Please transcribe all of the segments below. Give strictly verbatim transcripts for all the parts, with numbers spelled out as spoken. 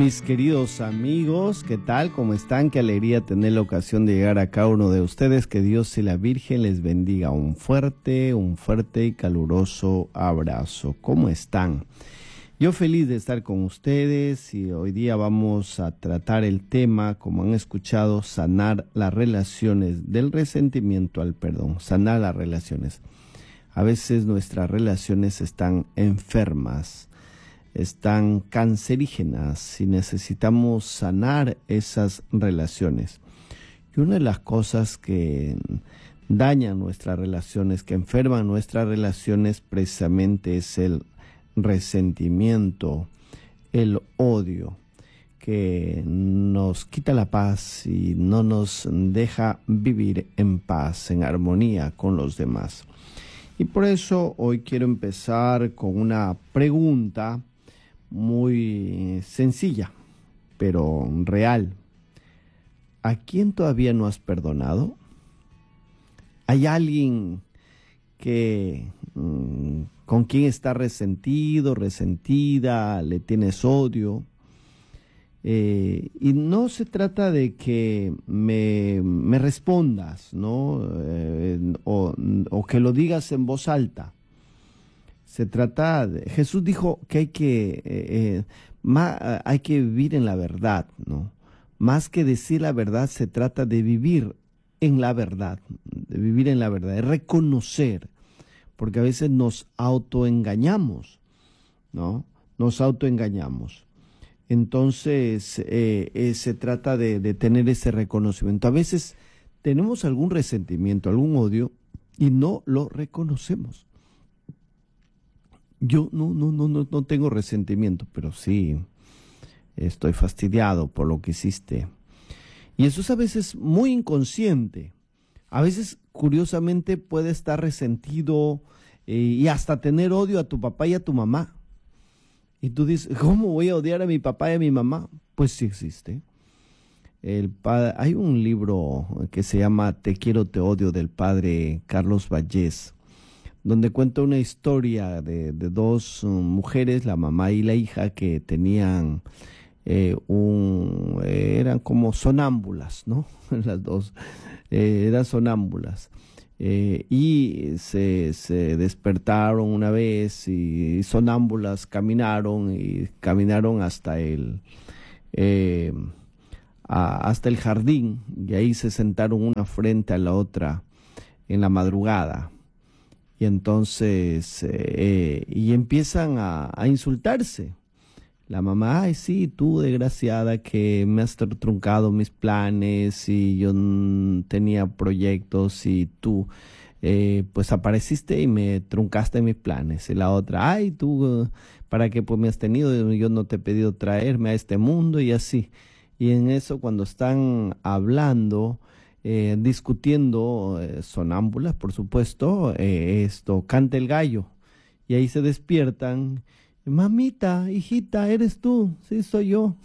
Mis queridos amigos, ¿qué tal? ¿Cómo están? Qué alegría tener la ocasión de llegar a cada uno de ustedes. Que Dios y la Virgen les bendiga. Un fuerte, un fuerte y caluroso abrazo. ¿Cómo están? Yo feliz de estar con ustedes y hoy día vamos a tratar el tema, como han escuchado, sanar las relaciones, del resentimiento al perdón. Sanar las relaciones. A veces nuestras relaciones están enfermas, están cancerígenas y necesitamos sanar esas relaciones. Y una de las cosas que dañan nuestras relaciones, que enferman nuestras relaciones, precisamente es el resentimiento, el odio, que nos quita la paz y no nos deja vivir en paz, en armonía con los demás. Y por eso hoy quiero empezar con una pregunta muy sencilla, pero real. ¿A quién todavía no has perdonado? ¿Hay alguien que mmm, con quien estás resentido, resentida, le tienes odio? Eh, y no se trata de que me, me respondas, ¿no? Eh, o, o que lo digas en voz alta. Se trata de, Jesús dijo que hay que, eh, eh, más, hay que vivir en la verdad, ¿no? Más que decir la verdad, se trata de vivir en la verdad, de vivir en la verdad, de reconocer, porque a veces nos autoengañamos, ¿no? Nos autoengañamos. Entonces, eh, eh, se trata de, de tener ese reconocimiento. A veces tenemos algún resentimiento, algún odio, y no lo reconocemos. Yo no, no, no, no, no tengo resentimiento, pero sí estoy fastidiado por lo que hiciste. Y eso es a veces muy inconsciente. A veces, curiosamente, puede estar resentido eh, y hasta tener odio a tu papá y a tu mamá. Y tú dices, ¿cómo voy a odiar a mi papá y a mi mamá? Pues sí existe. El padre, hay un libro que se llama Te quiero, te odio, del padre Carlos Vallés, donde cuenta una historia de, de dos um, mujeres, la mamá y la hija, que tenían eh, un, eh, eran como sonámbulas, ¿no? Las dos eh, eran sonámbulas. Eh, y se, se despertaron una vez y, y sonámbulas caminaron y caminaron hasta el, eh, a, hasta el jardín, y ahí se sentaron una frente a la otra en la madrugada. Y entonces, eh, y empiezan a, a insultarse. La mamá, ay sí, tú desgraciada que me has truncado mis planes y yo n- tenía proyectos y tú eh, pues apareciste y me truncaste mis planes. Y la otra, ay tú, eh, ¿para qué pues me has tenido? Yo no te he pedido traerme a este mundo y así. Y en eso, cuando están hablando, Eh, discutiendo, eh, sonámbulas, por supuesto, eh, esto, canta el gallo. Y ahí se despiertan. Mamita, hijita, ¿eres tú? Sí, soy yo.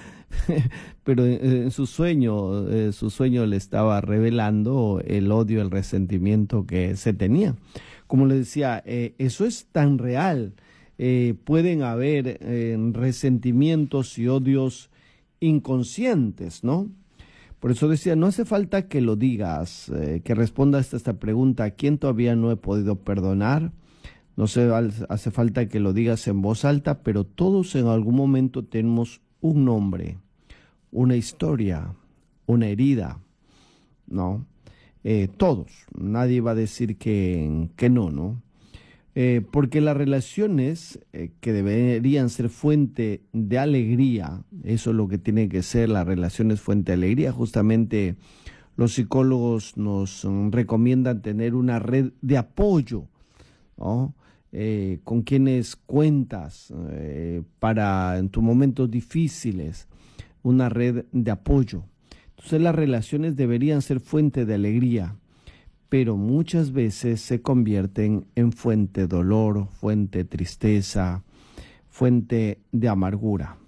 Pero eh, en su sueño, eh, su sueño le estaba revelando el odio, el resentimiento que se tenía. Como le decía, eh, eso es tan real. Eh, pueden haber eh, resentimientos y odios inconscientes, ¿no? Por eso decía, no hace falta que lo digas, eh, que respondas a esta pregunta, ¿a quién todavía no he podido perdonar? No se, hace falta que lo digas en voz alta, pero todos en algún momento tenemos un nombre, una historia, una herida, ¿no? Eh, todos, nadie va a decir que, que no, ¿no? Eh, porque las relaciones eh, que deberían ser fuente de alegría, eso es lo que tiene que ser, las relaciones fuente de alegría. Justamente los psicólogos nos um, recomiendan tener una red de apoyo, ¿no? Eh, con quienes cuentas eh, para en tus momentos difíciles, una red de apoyo. Entonces las relaciones deberían ser fuente de alegría, pero muchas veces se convierten en fuente de dolor, fuente de tristeza, fuente de amargura.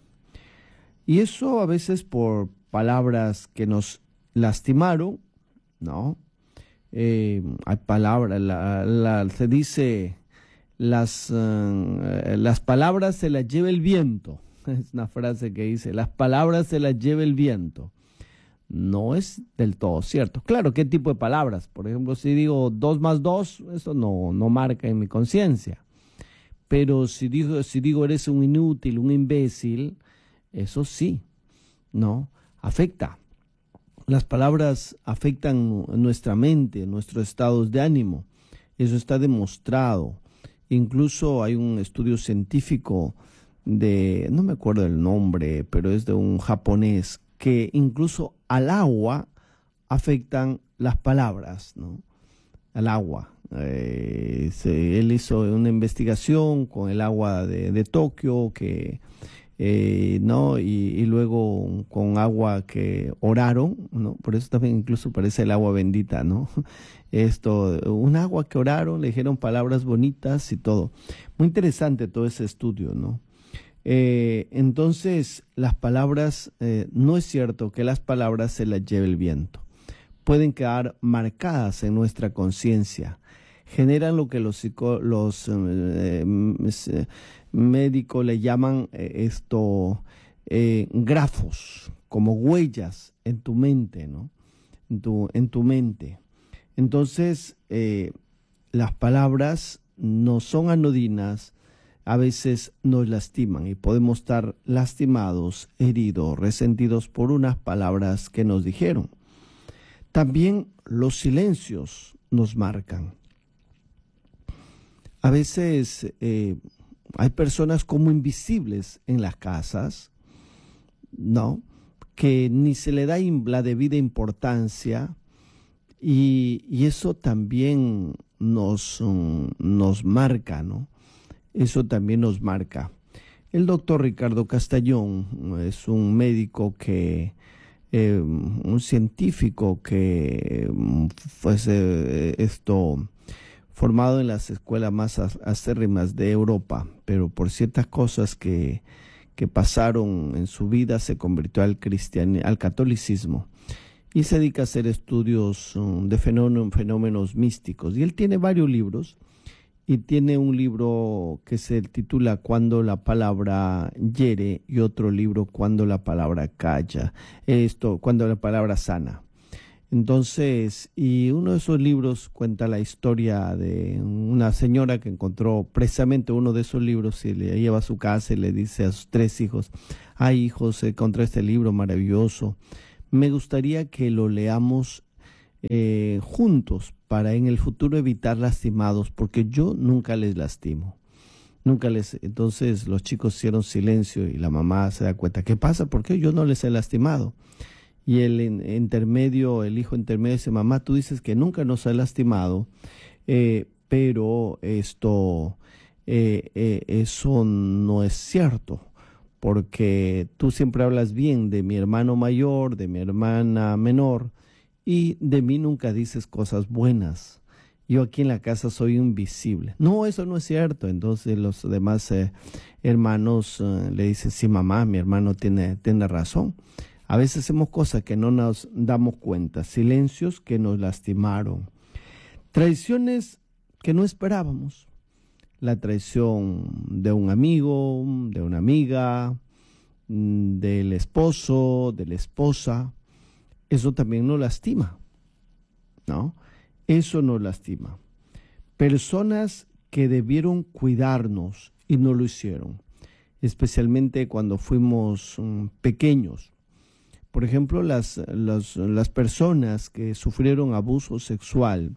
Y eso a veces por palabras que nos lastimaron, ¿no? Eh, hay palabras, la, la, se dice, las, uh, las palabras se las lleva el viento. es una frase que dice, las palabras se las lleva el viento. No es del todo cierto. Claro, ¿qué tipo de palabras? Por ejemplo, si digo dos más dos, eso no, no marca en mi conciencia. Pero si digo, si digo eres un inútil, un imbécil, eso sí, ¿no? Afecta. Las palabras afectan nuestra mente, nuestros estados de ánimo. Eso está demostrado. Incluso hay un estudio científico de, no me acuerdo el nombre, pero es de un japonés, que incluso al agua afectan las palabras, ¿no? Al agua. Eh, se, él hizo una investigación con el agua de, de Tokio, que, eh, ¿no? Y, y luego con agua que oraron, ¿no? Por eso también incluso parece el agua bendita, ¿no? Esto, un agua que oraron, le dijeron palabras bonitas y todo. Muy interesante todo ese estudio, ¿no? Eh, entonces, las palabras, eh, no es cierto que las palabras se las lleve el viento. Pueden quedar marcadas en nuestra conciencia. Generan lo que los, psico, los eh, eh, médicos le llaman eh, esto, eh, grafos, como huellas en tu mente, ¿no? En tu, en tu mente. Entonces, eh, las palabras no son anodinas, a veces nos lastiman y podemos estar lastimados, heridos, resentidos por unas palabras que nos dijeron. También los silencios nos marcan. A veces eh, hay personas como invisibles en las casas, ¿no? Que ni se le da la debida importancia y, y eso también nos, um, nos marca, ¿no? Eso también nos marca. El doctor Ricardo Castañón es un médico que, eh, un científico que fue eh, esto, formado en las escuelas más acérrimas de Europa, pero por ciertas cosas que, que pasaron en su vida se convirtió al, cristian, al catolicismo y se dedica a hacer estudios um, de fenómenos, fenómenos místicos. Y él tiene varios libros. Y tiene un libro que se titula Cuando la palabra hiere y otro libro Cuando la palabra calla, esto, cuando la palabra sana. Entonces, y uno de esos libros cuenta la historia de una señora que encontró precisamente uno de esos libros y le lleva a su casa y le dice a sus tres hijos, ay hijos, encontré este libro maravilloso, me gustaría que lo leamos Eh, juntos para en el futuro evitar lastimados, porque yo nunca les lastimo, nunca les, entonces los chicos hicieron silencio y la mamá se da cuenta, ¿qué pasa? ¿Por qué yo no les he lastimado? Y el en, intermedio, el hijo intermedio dice, mamá, tú dices que nunca nos has lastimado, eh, pero esto, eh, eh, eso no es cierto, porque tú siempre hablas bien de mi hermano mayor, de mi hermana menor, y de mí nunca dices cosas buenas. Yo aquí en la casa soy invisible. No, eso no es cierto. Entonces los demás eh, hermanos eh, le dicen, sí, mamá, mi hermano tiene, tiene razón. A veces hacemos cosas que no nos damos cuenta. Silencios que nos lastimaron. Traiciones que no esperábamos. La traición de un amigo, de una amiga, del esposo, de la esposa. Eso también nos lastima, ¿no? Eso nos lastima. Personas que debieron cuidarnos y no lo hicieron, especialmente cuando fuimos um, pequeños. Por ejemplo, las, las, las personas que sufrieron abuso sexual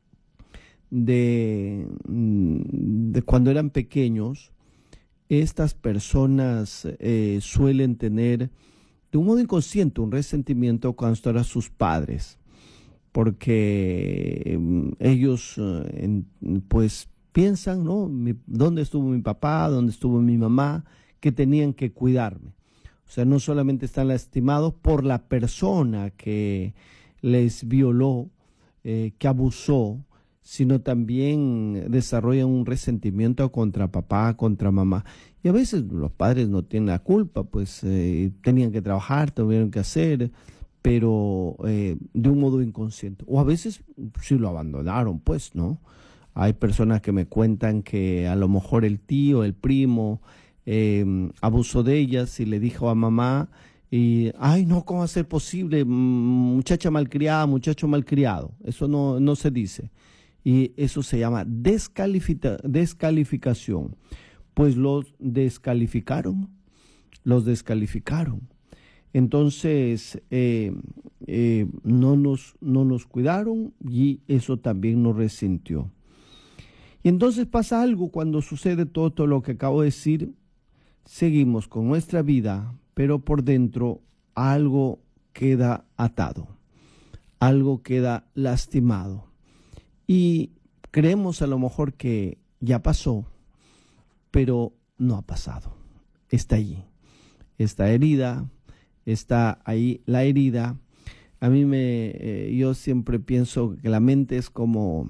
de, de cuando eran pequeños, estas personas eh, suelen tener de un modo inconsciente un resentimiento contra sus padres, porque ellos eh, pues piensan, ¿no? Mi, ¿dónde estuvo mi papá? ¿Dónde estuvo mi mamá? Que tenían que cuidarme. O sea, no solamente están lastimados por la persona que les violó, eh, que abusó, sino también desarrollan un resentimiento contra papá, contra mamá. Y a veces los padres no tienen la culpa, pues eh, tenían que trabajar, tuvieron que hacer, pero eh, de un modo inconsciente. O a veces sí lo abandonaron, pues, ¿no? Hay personas que me cuentan que a lo mejor el tío, el primo, eh, abusó de ellas y le dijo a mamá, y, ay, no, ¿cómo va a ser posible? Muchacha malcriada, muchacho malcriado. Eso no, no se dice. Y eso se llama descalifica, descalificación. Pues los descalificaron, los descalificaron. Entonces, eh, eh, no nos, no nos cuidaron y eso también nos resintió. Y entonces pasa algo cuando sucede todo, todo lo que acabo de decir. Seguimos con nuestra vida, pero por dentro algo queda atado, algo queda lastimado. Y creemos a lo mejor que ya pasó, pero no ha pasado. Está allí, está herida, está ahí la herida. A mí me, eh, yo siempre pienso que la mente es como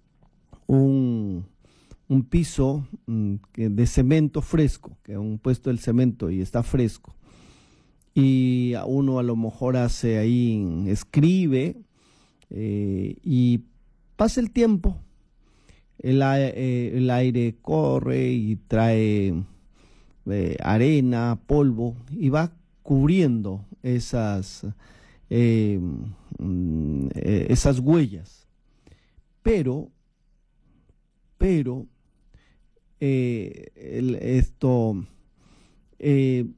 un, un piso mm, que de cemento fresco, que han puesto el cemento y está fresco. Y uno a lo mejor hace ahí, escribe eh, y pasa el tiempo, el, eh, el aire corre y trae eh, arena, polvo y va cubriendo esas, eh, eh, esas huellas. Pero, pero, eh, el, esto, eh,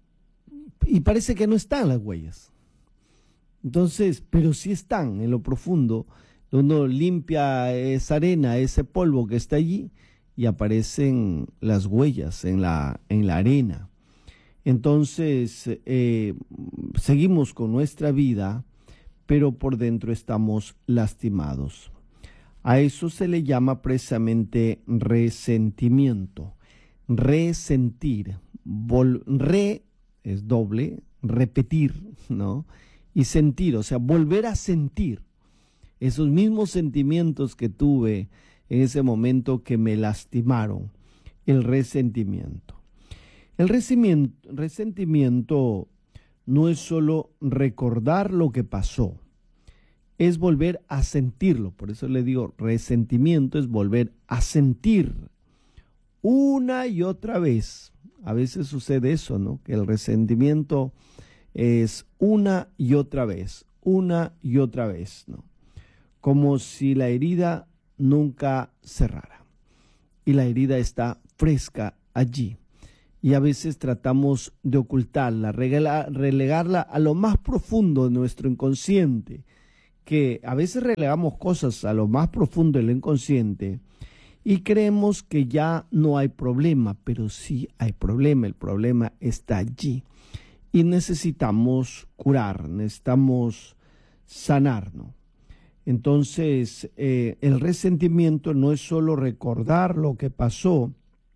y parece que no están las huellas. Entonces, pero sí están en lo profundo. Uno limpia esa arena, ese polvo que está allí y aparecen las huellas en la, en la arena. Entonces, eh, seguimos con nuestra vida, pero por dentro estamos lastimados. A eso se le llama precisamente resentimiento. Resentir. Vol- re es doble, repetir, ¿no? Y sentir, o sea, volver a sentir esos mismos sentimientos que tuve en ese momento que me lastimaron, el resentimiento. El resentimiento, resentimiento no es solo recordar lo que pasó, es volver a sentirlo. Por eso le digo, resentimiento es volver a sentir una y otra vez. A veces sucede eso, ¿no? Que el resentimiento es una y otra vez, una y otra vez, ¿no? Como si la herida nunca cerrara. Y la herida está fresca allí. Y a veces tratamos de ocultarla, relegarla a lo más profundo de nuestro inconsciente, que a veces relegamos cosas a lo más profundo del inconsciente y creemos que ya no hay problema, pero sí hay problema, el problema está allí. Y necesitamos curar, necesitamos sanar, ¿no? Entonces, eh, el resentimiento no es solo recordar lo que pasó,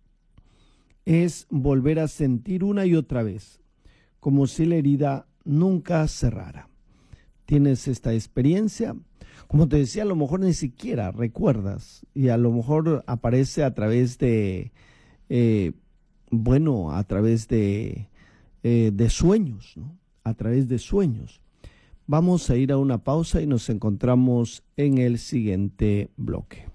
es volver a sentir una y otra vez, como si la herida nunca cerrara. ¿Tienes esta experiencia? Como te decía, a lo mejor ni siquiera recuerdas y a lo mejor aparece a través de, eh, bueno, a través de, eh, de sueños, ¿no? A través de sueños. Vamos a ir a una pausa y nos encontramos en el siguiente bloque.